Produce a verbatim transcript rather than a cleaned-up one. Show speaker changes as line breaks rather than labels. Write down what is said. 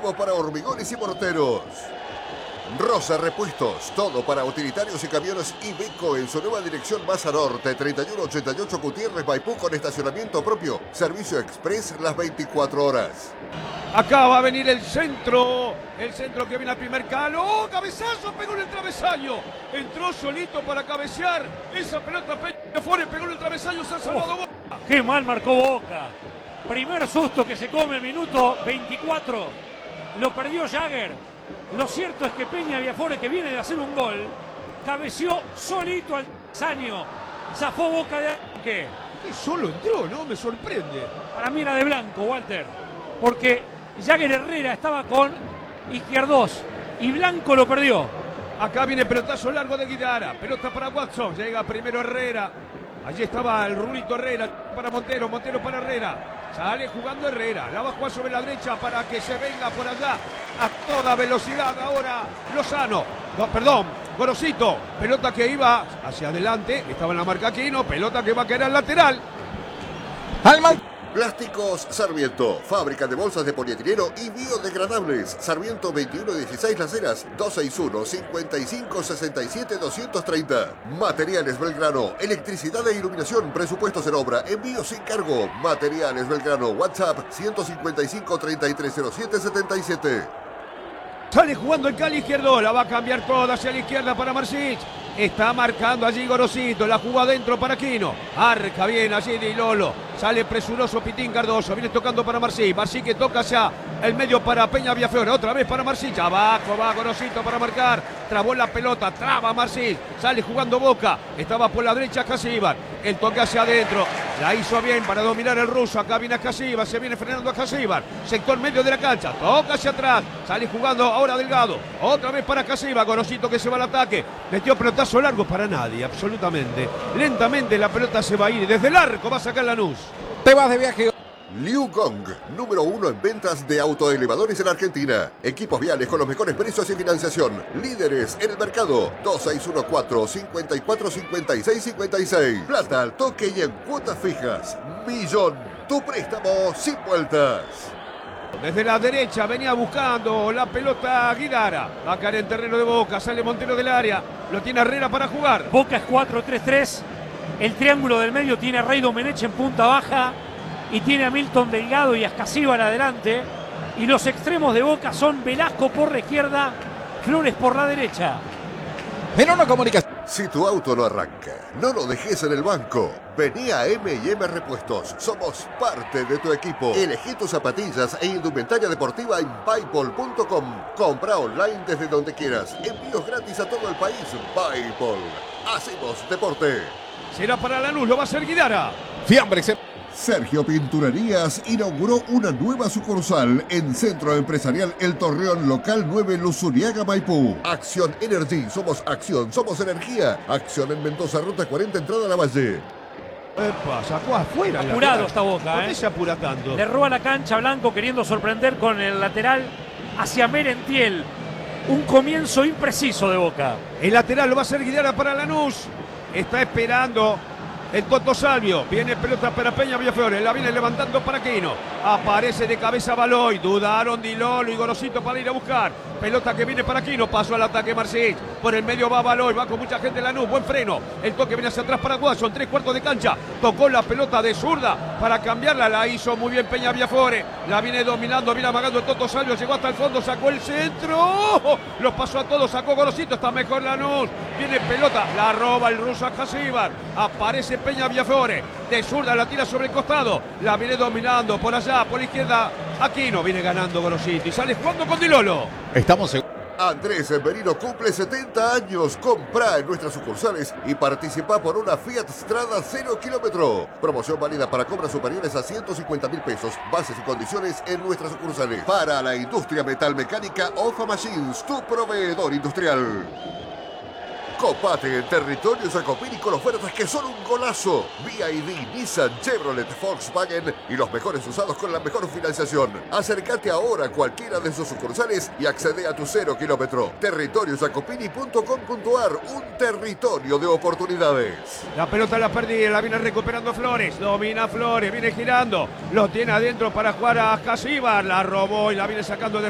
polvo para hormigones y morteros. Rosa Repuestos, todo para utilitarios y camiones Iveco en su nueva dirección Baza Norte, treinta y uno ochenta y ocho Gutiérrez, Maipú, con estacionamiento propio. Servicio express las veinticuatro horas.
Acá va a venir el centro, el centro que viene al primer calo. ¡Oh, cabezazo! Pegó en el travesaño. Entró solito para cabecear. Esa pelota Peñaflores pegó en el travesaño. Se ha salvado Boca.
¡Qué mal marcó Boca! Primer susto que se come el minuto veinticuatro. Lo perdió Jagger. Lo cierto es que Peña Viafore, que viene de hacer un gol, cabeceó solito al travesaño. Zafó Boca de arranque.
Y solo entró, ¿no? Me sorprende.
Para mí era de blanco, Walter. Porque Jagger Herrera estaba con Izquierdos y Blanco lo perdió.
Acá viene pelotazo largo de Guidara. Pelota para Watson. Llega primero Herrera. Allí estaba el Rulito Herrera para Montero. Montero para Herrera. Sale jugando Herrera. La va a jugar sobre la derecha para que se venga por allá a toda velocidad. Ahora Lozano. No, perdón. Gorosito. Pelota que iba hacia adelante. Estaba en la marca Aquino. Pelota que va a caer al lateral.
Alma. Plásticos Sarmiento, fábrica de bolsas de polietileno y biodegradables. Sarmiento veintiuno dieciséis Las Heras, dos seis uno, cinco cinco, seis siete, dos tres cero. Materiales Belgrano, electricidad e iluminación, presupuestos en obra, envío sin cargo. Materiales Belgrano, WhatsApp ciento cincuenta y cinco, treinta y tres cero siete, setenta y siete.
Sale jugando el Cali izquierdo, la va a cambiar toda hacia la izquierda para Marsic. Está marcando allí Gorosito, la jugó adentro para Aquino. Arca bien allí Di Lolo. Sale presuroso Pitín Cardoso, viene tocando para Marsic. Marsic que toca hacia el medio para Peña Viafore. Otra vez para Marsic, abajo va Gorosito para marcar. Trabó la pelota, traba Marsic. Sale jugando Boca, estaba por la derecha Casíbar. El toque hacia adentro, la hizo bien para dominar el ruso. Acá viene Casíbar, se viene frenando a Casíbar. Sector medio de la cancha, toca hacia atrás. Sale jugando ahora Delgado. Otra vez para Casíbar, Gorosito que se va al ataque. Metió pelotazo largo para nadie, absolutamente. Lentamente la pelota se va a ir. Desde el arco va a sacar Lanús.
Te vas de viaje.
Liu Gong, número uno en ventas de autoelevadores en Argentina. Equipos viales con los mejores precios y financiación. Líderes en el mercado. dos seis uno cuatro, cinco cuatro, cinco seis cinco seis. Plata al toque y en cuotas fijas. Millón. Tu préstamo sin vueltas.
Desde la derecha venía buscando la pelota Guidara. Va a caer en terreno de Boca. Sale Montero del área. Lo tiene Herrera para jugar.
Boca es cuatro tres tres. El triángulo del medio tiene a Rey Domenech en punta baja. Y tiene a Milton Delgado y a Escasíbar adelante. Y los extremos de Boca son Velasco por la izquierda, Flores por la derecha.
En una comunicación.
Si tu auto no arranca, no lo dejes en el banco. Vení a eme y eme Repuestos. Somos parte de tu equipo. Elegí tus zapatillas e indumentaria deportiva en Paypal punto com. Compra online desde donde quieras. Envíos gratis a todo el país. Paypal. Hacemos deporte.
Será para Lanús, lo va a hacer Guidara.
Fiambre. Se...
Sergio Pinturerías inauguró una nueva sucursal en Centro Empresarial El Torreón, local nueve, Luzuriaga, Maipú. Acción Energy, somos acción, somos energía. Acción en Mendoza, ruta cuarenta, entrada a la Valle.
Epa, sacó afuera.
Apurado esta Boca,
¿Por qué
eh?
se apura tanto?
Le roba la cancha Blanco queriendo sorprender con el lateral hacia Merentiel. Un comienzo impreciso de Boca.
El lateral lo va a hacer Guidara para Lanús. Está esperando el Toto Salvio. Viene pelota para Peña Viafore. La viene levantando para Aquino. Aparece de cabeza Baloy. Dudaron Di Lolo y Gorosito para ir a buscar. Pelota que viene para Aquino. Pasó al ataque Marsic. Por el medio va Baloy. Va con mucha gente Lanús. Buen freno. El toque viene hacia atrás para Watson. Tres cuartos de cancha. Tocó la pelota de zurda para cambiarla. La hizo muy bien Peña Viafore. La viene dominando. Viene amagando el Toto Salvio. Llegó hasta el fondo. Sacó el centro. Los pasó a todos. Sacó Gorosito. Está mejor Lanús. Viene pelota. La roba el ruso a Casíbar. Aparece Peña Viafore. De zurda la tira sobre el costado. La viene dominando por allá. Por la izquierda. Aquino viene ganando Gorosito. Y sale jugando con Di Lolo.
Estamos seguros.
Andrés Merino cumple setenta años. Comprá en nuestras sucursales y participa por una Fiat Strada cero kilómetro. Promoción válida para compras superiores a ciento cincuenta mil pesos. Bases y condiciones en nuestras sucursales. Para la industria metalmecánica, Ofa Machines, tu proveedor industrial. Copate en territorio Jacopini con ofertas que son un golazo. B Y D, Nissan, Chevrolet, Volkswagen y los mejores usados con la mejor financiación. Acércate ahora a cualquiera de sus sucursales y accede a tu cero kilómetro. territorio jacopini punto com punto ar, un territorio de oportunidades.
La pelota la perdí, la viene recuperando Flores. Domina Flores, viene girando. Lo tiene adentro para jugar a Casíbar. La robó y la viene sacando de